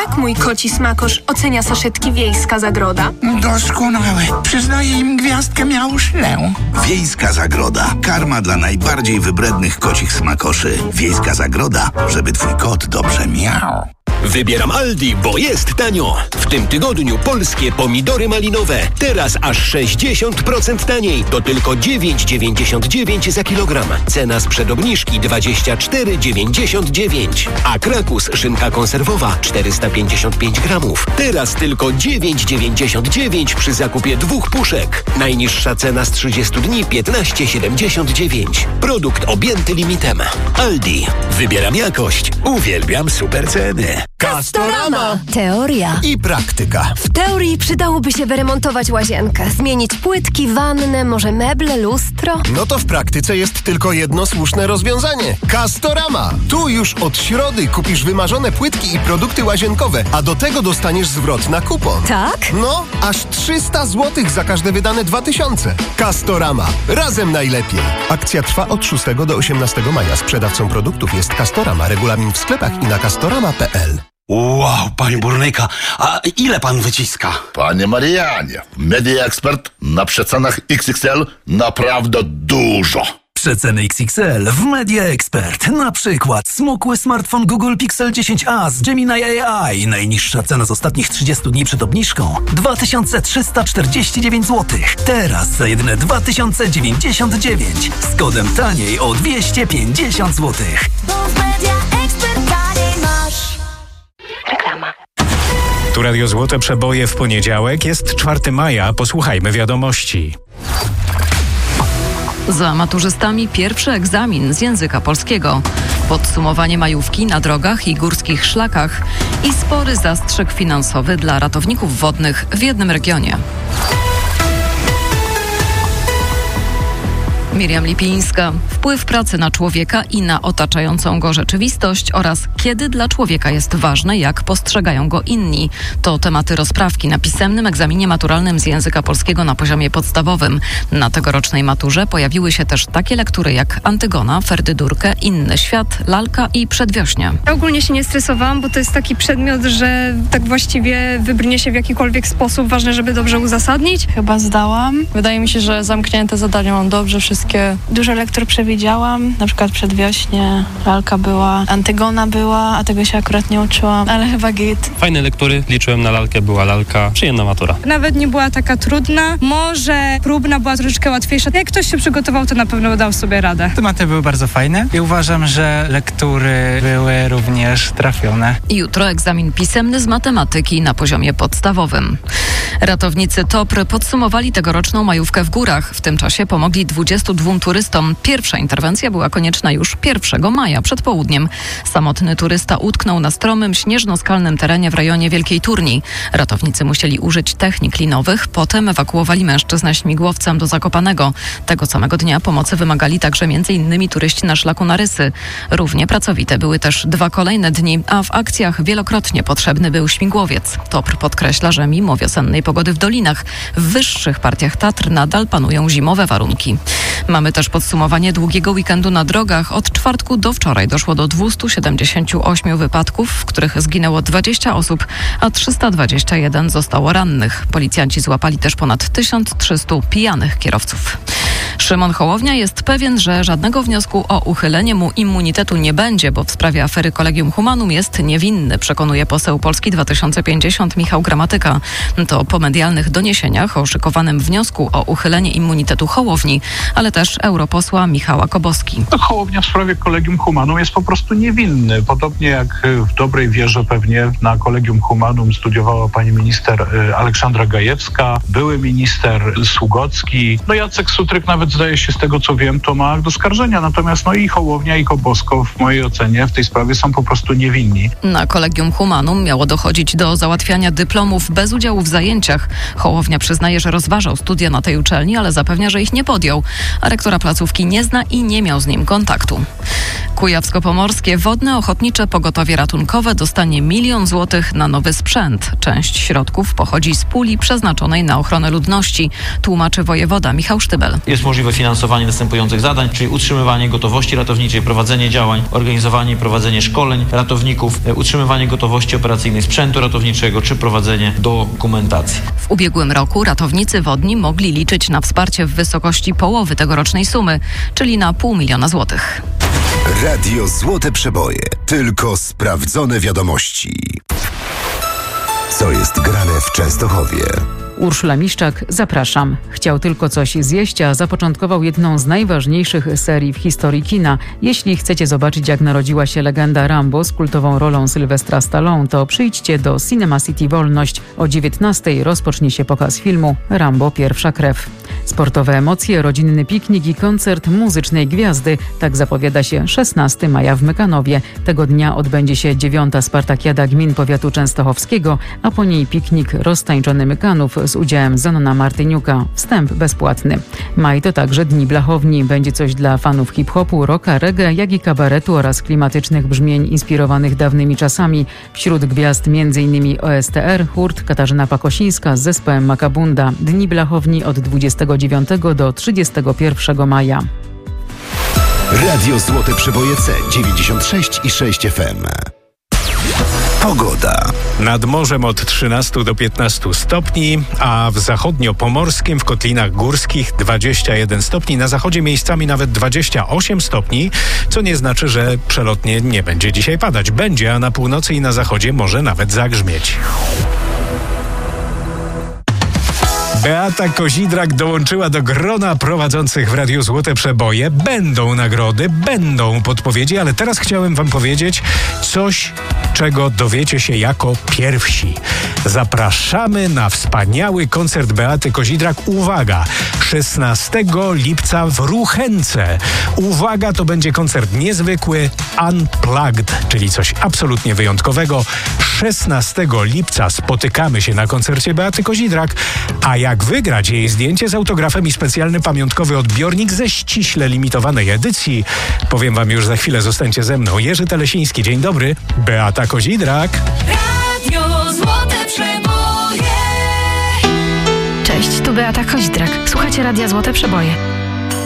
Jak mój koci smakosz ocenia saszetki Wiejska Zagroda? Doskonałe. Przyznaję im gwiazdkę Miauszlę. Wiejska Zagroda. Karma dla najbardziej wybrednych kocich smakoszy. Wiejska Zagroda, żeby twój kot dobrze miał. Wybieram Aldi, bo jest tanio. W tym tygodniu polskie pomidory malinowe. Teraz aż 60% taniej. To tylko 9,99 za kilogram. Cena sprzed obniżki 24,99. A Krakus szynka konserwowa 455 gramów. Teraz tylko 9,99 przy zakupie 2 puszek. Najniższa cena z 30 dni 15,79. Produkt objęty limitem. Aldi. Wybieram jakość. Uwielbiam super ceny. Castorama! Teoria I praktyka. W teorii przydałoby się wyremontować łazienkę, zmienić płytki, wannę, może meble, lustro. No to w praktyce jest tylko jedno słuszne rozwiązanie. Castorama! Tu już od środy kupisz wymarzone płytki i produkty łazienkowe, a do tego dostaniesz zwrot na kupon. Tak? No, aż 300 zł za każde wydane 2000. Castorama. Razem najlepiej. Akcja trwa od 6 do 18 maja. Sprzedawcą produktów jest Castorama. Regulamin w sklepach i na castorama.pl. Wow, panie burnyka, a ile pan wyciska? Panie Marianie, Media Expert na przecenach XXL naprawdę dużo. Przeceny XXL w Media Expert. Na przykład smukły smartfon Google Pixel 10a z Gemini AI. Najniższa cena z ostatnich 30 dni przed obniżką 2349 zł. Teraz za jedyne 2099 z kodem taniej o 250 zł. Bo w Media Expert taniej masz. Reklama. Tu Radio Złote Przeboje w poniedziałek. Jest 4 maja. Posłuchajmy wiadomości. Za maturzystami pierwszy egzamin z języka polskiego. Podsumowanie majówki na drogach i górskich szlakach i spory zastrzyk finansowy dla ratowników wodnych w jednym regionie. Miriam Lipińska. Wpływ pracy na człowieka i na otaczającą go rzeczywistość oraz kiedy dla człowieka jest ważne, jak postrzegają go inni. To tematy rozprawki na pisemnym egzaminie maturalnym z języka polskiego na poziomie podstawowym. Na tegorocznej maturze pojawiły się też takie lektury jak Antygona, Ferdydurkę, Inny świat, Lalka i Przedwiośnie. Ja ogólnie się nie stresowałam, bo to jest taki przedmiot, że tak właściwie wybrnie się w jakikolwiek sposób. Ważne, żeby dobrze uzasadnić. Chyba zdałam. Wydaje mi się, że zamknięte zadania mam dobrze wszystkie. Dużo lektur przewidziałam, na przykład Przedwiośnie, Lalka była, Antygona była, a tego się akurat nie uczyłam, ale chyba git. Fajne lektury, liczyłem na Lalkę, była Lalka, przyjemna matura. Nawet nie była taka trudna, może próbna była troszeczkę łatwiejsza. Jak ktoś się przygotował, to na pewno dał sobie radę. Tematy były bardzo fajne i uważam, że lektury były również trafione. Jutro egzamin pisemny z matematyki na poziomie podstawowym. Ratownicy TOPR podsumowali tegoroczną majówkę w górach. W tym czasie pomogli 22 turystom. Pierwsza interwencja była konieczna już 1 maja przed południem. Samotny turysta utknął na stromym, śnieżno-skalnym terenie w rejonie Wielkiej Turni. Ratownicy musieli użyć technik linowych, potem ewakuowali mężczyznę śmigłowcem do Zakopanego. Tego samego dnia pomocy wymagali także m.in. turyści na szlaku na Rysy. Równie pracowite były też 2 kolejne dni, a w akcjach wielokrotnie potrzebny był śmigłowiec. TOPR podkreśla, że mimo wiosennej pogody w dolinach, w wyższych partiach Tatr nadal panują zimowe warunki. Mamy też podsumowanie długiego weekendu na drogach. Od czwartku do wczoraj doszło do 278 wypadków, w których zginęło 20 osób, a 321 zostało rannych. Policjanci złapali też ponad 1300 pijanych kierowców. Szymon Hołownia jest pewien, że żadnego wniosku o uchylenie mu immunitetu nie będzie, bo w sprawie afery Collegium Humanum jest niewinny, przekonuje poseł Polski 2050 Michał Gramatyka. To po medialnych doniesieniach o szykowanym wniosku o uchylenie immunitetu Hołowni, ale też europosła Michała Koboski. Hołownia w sprawie Collegium Humanum jest po prostu niewinny. Podobnie jak w dobrej wierze pewnie na Collegium Humanum studiowała pani minister Aleksandra Gajewska, były minister Sługocki. Jacek Sutryk nawet zdaje się, z tego co wiem, to ma akt oskarżenia. Natomiast i Hołownia i Kobosko w mojej ocenie w tej sprawie są po prostu niewinni. Na Collegium Humanum miało dochodzić do załatwiania dyplomów bez udziału w zajęciach. Hołownia przyznaje, że rozważał studia na tej uczelni, ale zapewnia, że ich nie podjął, a rektora placówki nie zna i nie miał z nim kontaktu. Kujawsko-Pomorskie Wodne Ochotnicze Pogotowie Ratunkowe dostanie 1 000 000 złotych na nowy sprzęt. Część środków pochodzi z puli przeznaczonej na ochronę ludności, tłumaczy wojewoda Michał Sztybel. Jest możliwość możliwe finansowanie następujących zadań, czyli utrzymywanie gotowości ratowniczej, prowadzenie działań, organizowanie i prowadzenie szkoleń ratowników, utrzymywanie gotowości operacyjnej sprzętu ratowniczego czy prowadzenie dokumentacji. W ubiegłym roku ratownicy wodni mogli liczyć na wsparcie w wysokości połowy tegorocznej sumy, czyli na 500 000 złotych. Radio Złote Przeboje. Tylko sprawdzone wiadomości. Co jest grane w Częstochowie? Urszula Miszczak, zapraszam. Chciał tylko coś zjeść, a zapoczątkował jedną z najważniejszych serii w historii kina. Jeśli chcecie zobaczyć, jak narodziła się legenda Rambo z kultową rolą Sylwestra Stallone, to przyjdźcie do Cinema City Wolność. O 19:00 rozpocznie się pokaz filmu Rambo – Pierwsza krew. Sportowe emocje, rodzinny piknik i koncert muzycznej gwiazdy. Tak zapowiada się 16 maja w Mykanowie. Tego dnia odbędzie się 9. Spartakiada Gmin Powiatu Częstochowskiego, a po niej piknik Roztańczony Mykanów z udziałem Zenona Martyniuka. Wstęp bezpłatny. Maj to także Dni Blachowni. Będzie coś dla fanów hip-hopu, rocka, reggae, jak i kabaretu oraz klimatycznych brzmień inspirowanych dawnymi czasami. Wśród gwiazd m.in. OSTR, Hurt, Katarzyna Pakosińska z zespołem Makabunda. Dni Blachowni od 29 do 31 maja. Radio Złote Przeboje C 96,6 FM. Pogoda. Nad morzem od 13 do 15 stopni, a w zachodnio-pomorskim, w kotlinach górskich 21 stopni, na zachodzie miejscami nawet 28 stopni, co nie znaczy, że przelotnie nie będzie dzisiaj padać. Będzie, a na północy i na zachodzie może nawet zagrzmieć. Beata Kozidrak dołączyła do grona prowadzących w Radiu Złote Przeboje. Będą nagrody, będą podpowiedzi, ale teraz chciałem wam powiedzieć coś, czego dowiecie się jako pierwsi. Zapraszamy na wspaniały koncert Beaty Kozidrak. Uwaga, 16 lipca w Ruchence. Uwaga, to będzie koncert niezwykły, unplugged, czyli coś absolutnie wyjątkowego. 16 lipca spotykamy się na koncercie Beaty Kozidrak, a jak wygrać jej zdjęcie z autografem i specjalny pamiątkowy odbiornik ze ściśle limitowanej edycji, powiem wam już za chwilę, zostańcie ze mną. Jerzy Telesiński, dzień dobry. Beata Kozidrak. Radio Złote Przeboje. Cześć, tu Beata Kozidrak. Słuchajcie Radia Złote Przeboje.